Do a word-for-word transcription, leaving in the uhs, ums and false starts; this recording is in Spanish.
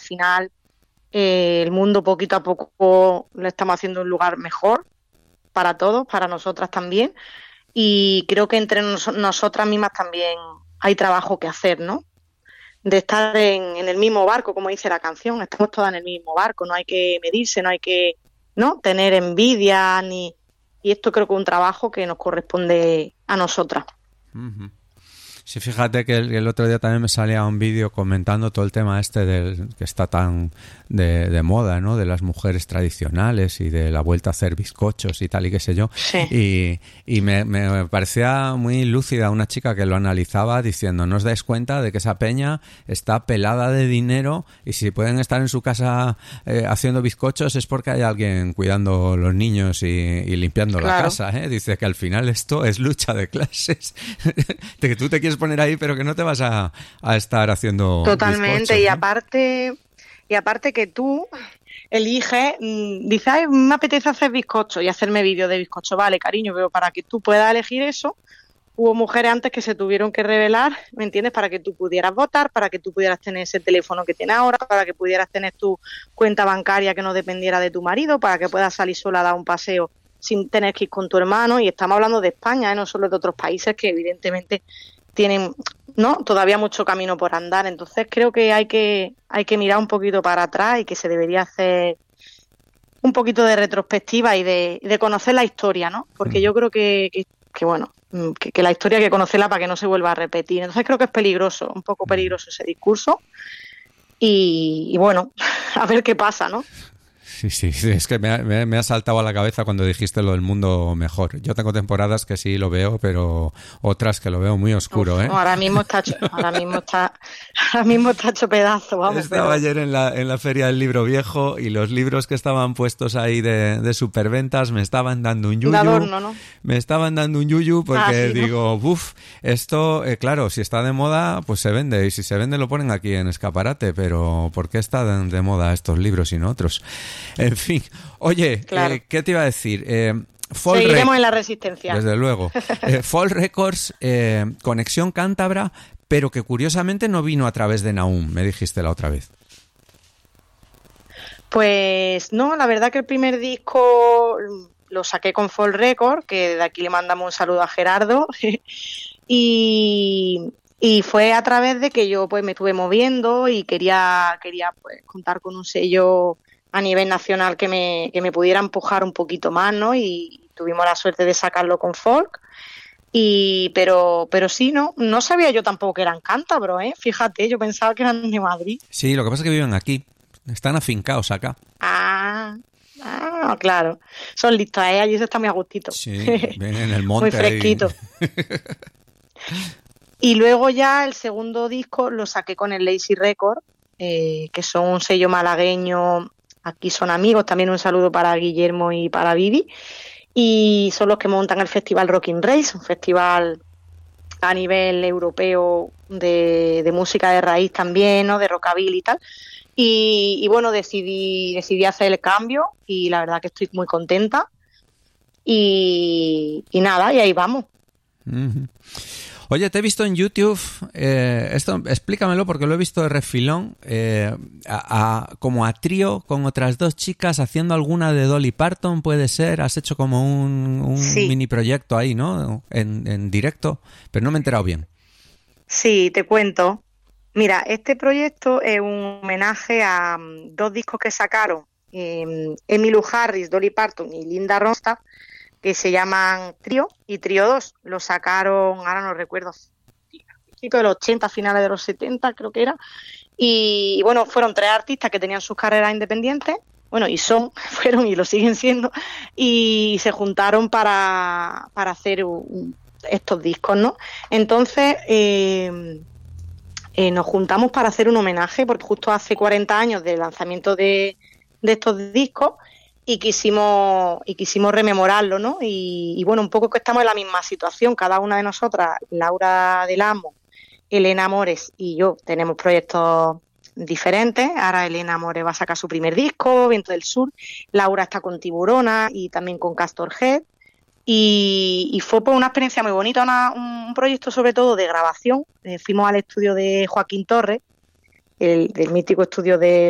final eh, el mundo poquito a poco lo estamos haciendo un lugar mejor para todos, para nosotras también, y creo que entre nos, nosotras mismas también hay trabajo que hacer, ¿no? De estar en, en el mismo barco, como dice la canción, estamos todas en el mismo barco, no hay que medirse, no hay que, ¿no?, tener envidia, ni y esto creo que es un trabajo que nos corresponde a nosotras. Uh-huh. Sí, fíjate que el, el otro día también me salía un vídeo comentando todo el tema este del que está tan de, de moda, ¿no? De las mujeres tradicionales y de la vuelta a hacer bizcochos y tal y qué sé yo. Sí. Y, y me, me parecía muy lúcida una chica que lo analizaba diciendo, no os dais cuenta de que esa peña está pelada de dinero y si pueden estar en su casa eh, haciendo bizcochos es porque hay alguien cuidando los niños y, y limpiando Claro. la casa, ¿eh? Dice que al final esto es lucha de clases. De que tú te quieres poner ahí pero que no te vas a, a estar haciendo Totalmente, bizcochos, y ¿no? aparte y aparte que tú eliges, mmm, dices, ay, me apetece hacer bizcocho y hacerme vídeos de bizcocho, vale, cariño, pero para que tú puedas elegir eso, hubo mujeres antes que se tuvieron que revelar, ¿me entiendes? Para que tú pudieras votar, para que tú pudieras tener ese teléfono que tienes ahora, para que pudieras tener tu cuenta bancaria que no dependiera de tu marido, para que puedas salir sola a dar un paseo sin tener que ir con tu hermano, y estamos hablando de España, ¿eh? No solo de otros países que evidentemente tienen, ¿no?, todavía mucho camino por andar. Entonces creo que hay que hay que mirar un poquito para atrás y que se debería hacer un poquito de retrospectiva y de, de conocer la historia, ¿no? Porque yo creo que, que, que bueno, que, que la historia hay que conocerla para que no se vuelva a repetir. Entonces creo que es peligroso, un poco peligroso ese discurso y, y bueno, a ver qué pasa, ¿no? Sí, sí, sí, es que me ha, me, me ha saltado a la cabeza cuando dijiste lo del mundo mejor. Yo tengo temporadas que sí lo veo, pero otras que lo veo muy oscuro, Uf, ¿eh? no, ahora mismo está hecho, ahora mismo está, ahora mismo está hecho pedazo, vamos. Estaba pero... ayer en la, en la feria del libro viejo y los libros que estaban puestos ahí de, de superventas me estaban dando un yuyu. De adorno, ¿no? Me estaban dando un yuyu porque Ah, sí, ¿no? digo, uff, esto, eh, claro, si está de moda, pues se vende. Y si se vende lo ponen aquí en escaparate, pero ¿por qué está de, de moda estos libros y no otros? En fin, oye, Claro. eh, ¿qué te iba a decir? Eh, Fall Seguiremos Rec- en la resistencia. Desde luego. Eh, Fall Records, eh, Conexión Cántabra, pero que curiosamente no vino a través de Nahum, me dijiste la otra vez. Pues no, la verdad que el primer disco lo saqué con Fall Record, que de aquí le mandamos un saludo a Gerardo, y, y fue a través de que yo pues me estuve moviendo y quería, quería pues contar con un sello a nivel nacional que me, que me pudiera empujar un poquito más, ¿no? Y tuvimos la suerte de sacarlo con Folk. Y pero pero sí, no no sabía yo tampoco que eran cántabros, ¿eh? Fíjate, yo pensaba que eran de Madrid. Sí, lo que pasa es que viven aquí. Están afincados acá. Ah, ah, claro. Son listos, ¿eh? Allí se está muy a gustito. Sí, ven en el monte. Muy fresquito. Ahí. Y luego ya el segundo disco lo saqué con el Lazy Record, eh, que son un sello malagueño. Aquí son amigos, también un saludo para Guillermo y para Vivi, y son los que montan el festival Rockin' Race, un festival a nivel europeo de, de música de raíz también, ¿no?, de rockabilly y tal, y, y bueno, decidí decidí hacer el cambio y la verdad que estoy muy contenta y, y nada, y ahí vamos. Uh-huh. Oye, te he visto en YouTube, eh, esto explícamelo porque lo he visto de refilón, eh, a, a, como a trío con otras dos chicas haciendo alguna de Dolly Parton, puede ser, has hecho como un, un Sí. mini proyecto ahí, ¿no? En, en directo, pero no me he enterado bien. Sí, te cuento. Mira, este proyecto es un homenaje a um, dos discos que sacaron eh, Emmylou Harris, Dolly Parton y Linda Ronstadt, que se llaman Trío y Trío dos. Lo sacaron, ahora no recuerdo, principios de los ochenta, finales de los setenta creo que era. Y, y bueno, fueron tres artistas que tenían sus carreras independientes, bueno, y son, fueron y lo siguen siendo, y se juntaron para, para hacer un, estos discos, ¿no? Entonces, eh, eh, nos juntamos para hacer un homenaje, porque justo hace cuarenta años del lanzamiento de, de estos discos, y quisimos y quisimos rememorarlo, ¿no? Y, y bueno, un poco que estamos en la misma situación, cada una de nosotras, Laura del Amo, Elena Amores y yo, tenemos proyectos diferentes. Ahora Elena Amores va a sacar su primer disco, Viento del Sur, Laura está con Tiburona y también con Castor Head, y, y fue pues una experiencia muy bonita, una, un proyecto sobre todo de grabación. Eh, fuimos al estudio de Joaquín Torres, el del mítico estudio de